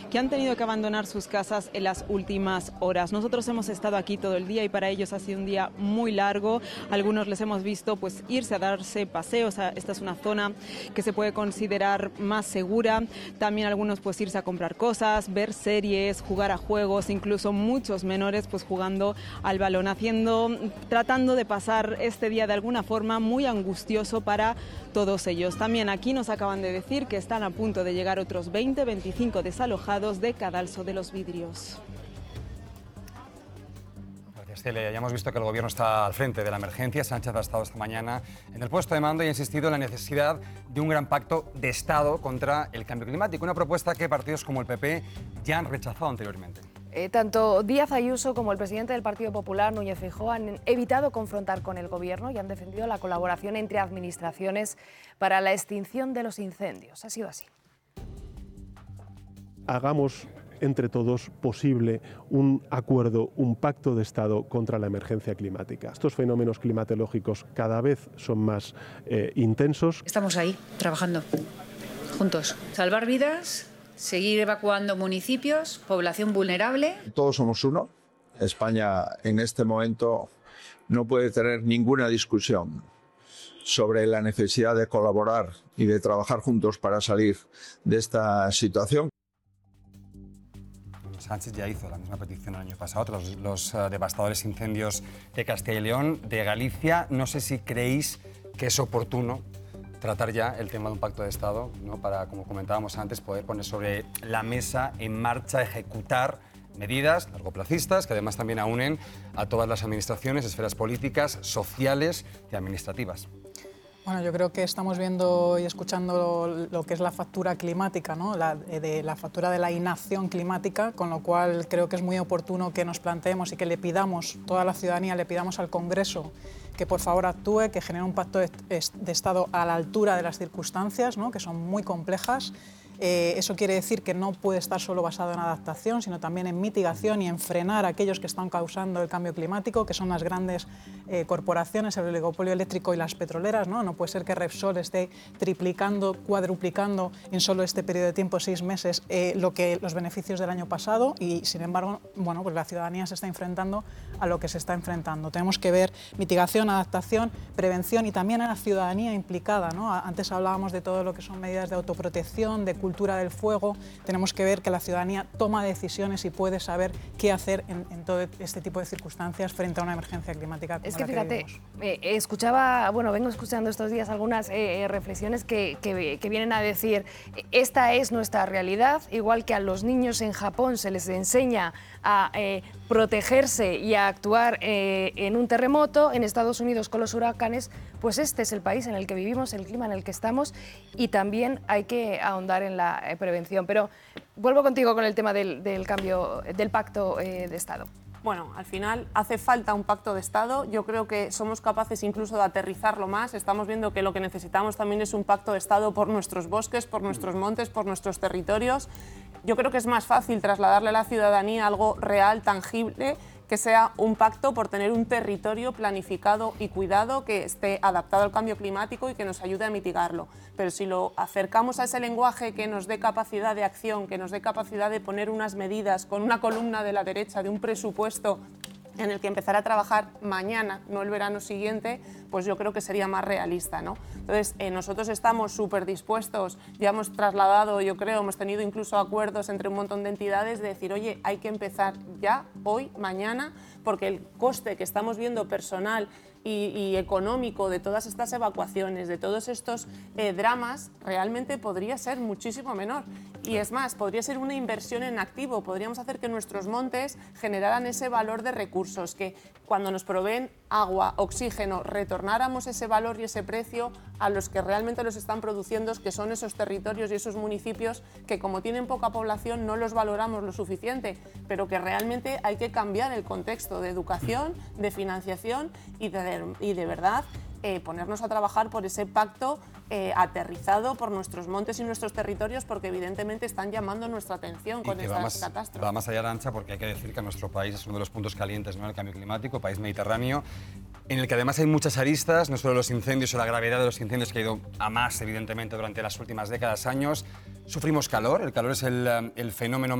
que han tenido que abandonar sus casas en las últimas horas. Nosotros hemos estado aquí todo el día y para ellos ha sido un día muy largo. Algunos les hemos visto pues irse a darse paseos. Esta es una zona que se puede considerar más segura. También algunos pues irse a comprar cosas, ver series, jugar a juegos, incluso muchos menores pues jugando al balón, tratando de pasar este día de alguna forma muy angustioso para todos ellos. También aquí nos acaban de decir que están a punto de llegar otros 20-25 desalojados de Cadalso de los Vidrios. Gracias, Celia. Ya hemos visto que el Gobierno está al frente de la emergencia. Sánchez ha estado esta mañana en el puesto de mando y ha insistido en la necesidad de un gran pacto de Estado contra el cambio climático, una propuesta que partidos como el PP ya han rechazado anteriormente. Tanto Díaz Ayuso como el presidente del Partido Popular, Núñez Feijóo, han evitado confrontar con el Gobierno y han defendido la colaboración entre administraciones para la extinción de los incendios. Ha sido así. Hagamos entre todos posible un acuerdo, un pacto de Estado contra la emergencia climática. Estos fenómenos climatológicos cada vez son más intensos. Estamos ahí, trabajando juntos. Salvar vidas, seguir evacuando municipios, población vulnerable. Todos somos uno. España en este momento no puede tener ninguna discusión sobre la necesidad de colaborar y de trabajar juntos para salir de esta situación. Sánchez ya hizo la misma petición el año pasado tras los devastadores incendios de Castilla y León, de Galicia. No sé si creéis que es oportuno tratar ya el tema de un pacto de Estado, ¿no? Para, como comentábamos antes, poder poner sobre la mesa, en marcha, ejecutar medidas largoplacistas que además también aúnen a todas las administraciones, esferas políticas, sociales y administrativas. Bueno, yo creo que estamos viendo y escuchando lo que es la factura climática, ¿no? la factura de la inacción climática, con lo cual creo que es muy oportuno que nos planteemos y que le pidamos, toda la ciudadanía, le pidamos al Congreso que por favor actúe, que genere un pacto de Estado a la altura de las circunstancias, ¿no? Que son muy complejas. Eso quiere decir que no puede estar solo basado en adaptación, sino también en mitigación y en frenar a aquellos que están causando el cambio climático, que son las grandes corporaciones, el oligopolio eléctrico y las petroleras, ¿no? No puede ser que Repsol esté triplicando, cuadruplicando en solo este periodo de tiempo, 6 meses, los beneficios del año pasado y, sin embargo, bueno, pues la ciudadanía se está enfrentando a lo que se está enfrentando. Tenemos que ver mitigación, adaptación, prevención y también a la ciudadanía implicada, ¿no? Antes hablábamos de todo lo que son medidas de autoprotección, de cultura del fuego. Tenemos que ver que la ciudadanía toma decisiones y puede saber qué hacer en todo este tipo de circunstancias frente a una emergencia climática como es que la fíjate, vivimos. vengo escuchando estos días algunas reflexiones que vienen a decir esta es nuestra realidad, igual que a los niños en Japón se les enseña a protegerse y a actuar en un terremoto, en Estados Unidos con los huracanes, pues este es el país en el que vivimos, el clima en el que estamos y también hay que ahondar en la prevención. Pero vuelvo contigo con el tema del cambio, del pacto de Estado. Bueno, al final hace falta un pacto de Estado. Yo creo que somos capaces incluso de aterrizarlo más. Estamos viendo que lo que necesitamos también es un pacto de Estado por nuestros bosques, por nuestros montes, por nuestros territorios. Yo creo que es más fácil trasladarle a la ciudadanía algo real, tangible, que sea un pacto por tener un territorio planificado y cuidado que esté adaptado al cambio climático y que nos ayude a mitigarlo. Pero si lo acercamos a ese lenguaje que nos dé capacidad de acción, que nos dé capacidad de poner unas medidas con una columna de la derecha, de un presupuesto en el que empezar a trabajar mañana, no el verano siguiente, pues yo creo que sería más realista, ¿no? Entonces, nosotros estamos súper dispuestos, ya hemos trasladado, yo creo, hemos tenido incluso acuerdos entre un montón de entidades de decir, oye, hay que empezar ya, hoy, mañana, porque el coste que estamos viendo personal y económico de todas estas evacuaciones, de todos estos dramas, realmente podría ser muchísimo menor. Y es más, podría ser una inversión en activo, podríamos hacer que nuestros montes generaran ese valor de recursos, que cuando nos proveen agua, oxígeno, retornáramos ese valor y ese precio a los que realmente los están produciendo, que son esos territorios y esos municipios que como tienen poca población no los valoramos lo suficiente, pero que realmente hay que cambiar el contexto de educación, de financiación y de verdad ponernos a trabajar por ese pacto aterrizado por nuestros montes y nuestros territorios, porque evidentemente están llamando nuestra atención con estas catástrofes. Va más allá, Arantxa, porque hay que decir que nuestro país es uno de los puntos calientes, ¿no?, del cambio climático, país mediterráneo, en el que además hay muchas aristas, no solo los incendios o la gravedad de los incendios que ha ido a más, evidentemente, durante las últimas décadas, años. Sufrimos calor, el calor es el fenómeno